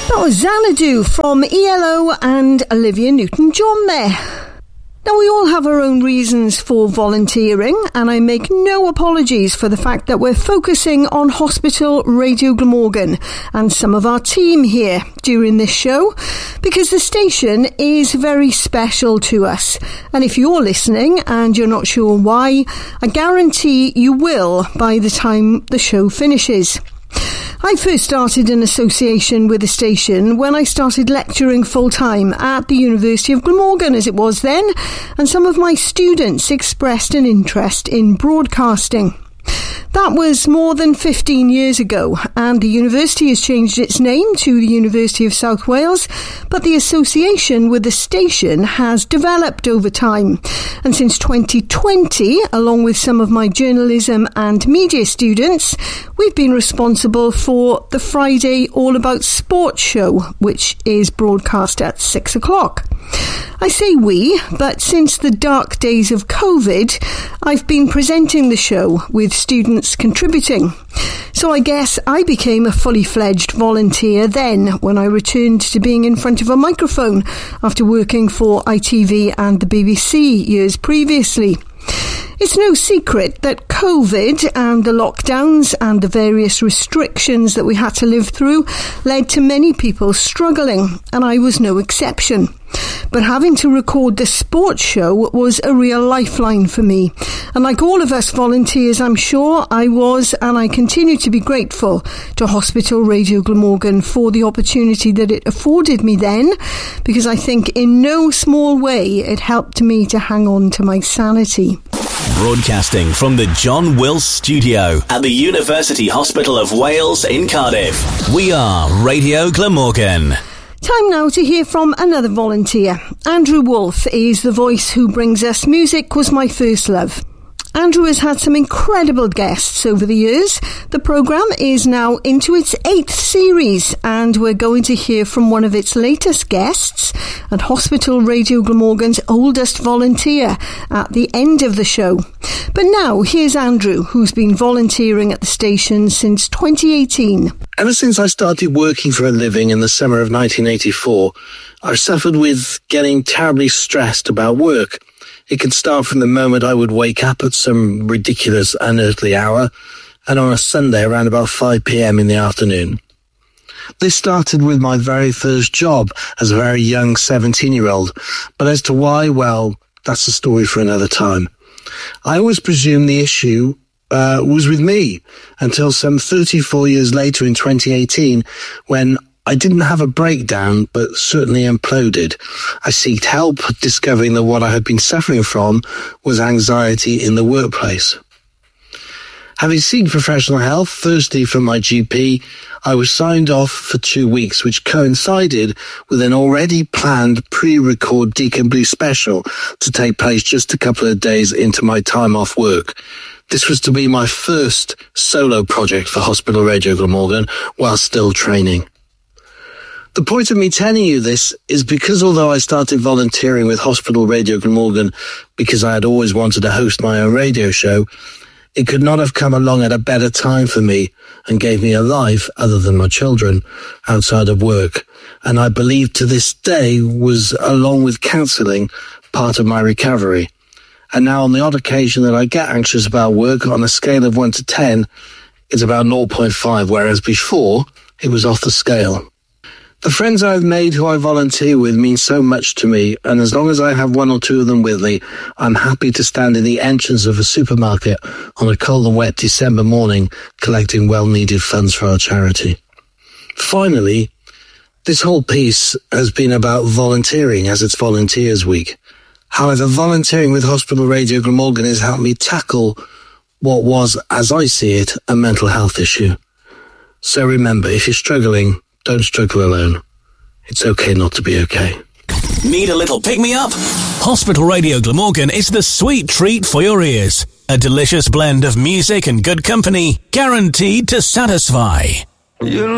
That was Xanadu from ELO and Olivia Newton-John there. Now, we all have our own reasons for volunteering, and I make no apologies for the fact that we're focusing on Hospital Radio Glamorgan and some of our team here during this show, because the station is very special to us. And if you're listening and you're not sure why, I guarantee you will by the time the show finishes. I first started an association with the station when I started lecturing full-time at the University of Glamorgan, as it was then, and some of my students expressed an interest in broadcasting. That was more than 15 years ago, and the university has changed its name to the University of South Wales, but the association with the station has developed over time. And since 2020, along with some of my journalism and media students, we've been responsible for the Friday All About Sports show, which is broadcast at 6 o'clock. I say we, but since the dark days of COVID, I've been presenting the show with students contributing. So I guess I became a fully fledged volunteer then when I returned to being in front of a microphone after working for ITV and the BBC years previously. It's no secret that COVID and the lockdowns and the various restrictions that we had to live through led to many people struggling, and I was no exception. But having to record the sports show was a real lifeline for me. And like all of us volunteers, I'm sure I was and I continue to be grateful to Hospital Radio Glamorgan for the opportunity that it afforded me then, because I think in no small way it helped me to hang on to my sanity. Broadcasting from the John Wills Studio at the University Hospital of Wales in Cardiff. We are Radio Glamorgan. Time now to hear from another volunteer. Andrew Wolfe is the voice who brings us Music Was My First Love. Andrew has had some incredible guests over the years. The programme is now into its 8th series, and we're going to hear from one of its latest guests and Hospital Radio Glamorgan's oldest volunteer at the end of the show. But now, here's Andrew, who's been volunteering at the station since 2018. Ever since I started working for a living in the summer of 1984, I've suffered with getting terribly stressed about work. It could start from the moment I would wake up at some ridiculous, unearthly hour, and on a Sunday around about 5 p.m. in the afternoon. This started with my very first job as a very young 17-year-old, but as to why, well, that's a story for another time. I always presumed the issue was with me, until some 34 years later in 2018, when I didn't have a breakdown, but certainly imploded. I sought help, discovering that what I had been suffering from was anxiety in the workplace. Having sought professional help, firstly from my GP, I was signed off for 2 weeks, which coincided with an already planned pre-record Deacon Blue special to take place just a couple of days into my time off work. This was to be my first solo project for Hospital Radio Glamorgan while still training. The point of me telling you this is because although I started volunteering with Hospital Radio Glamorgan because I had always wanted to host my own radio show, it could not have come along at a better time for me and gave me a life other than my children outside of work. And I believe to this day was, along with counselling, part of my recovery. And now on the odd occasion that I get anxious about work, on a scale of 1 to 10, it's about 0.5, whereas before it was off the scale. The friends I've made who I volunteer with mean so much to me, and as long as I have 1 or 2 of them with me, I'm happy to stand in the entrance of a supermarket on a cold and wet December morning collecting well-needed funds for our charity. Finally, this whole piece has been about volunteering as it's Volunteers Week. However, volunteering with Hospital Radio Glamorgan has helped me tackle what was, as I see it, a mental health issue. So remember, if you're struggling, don't struggle alone. It's okay not to be okay. Need a little pick-me-up? Hospital Radio Glamorgan is the sweet treat for your ears. A delicious blend of music and good company, guaranteed to satisfy.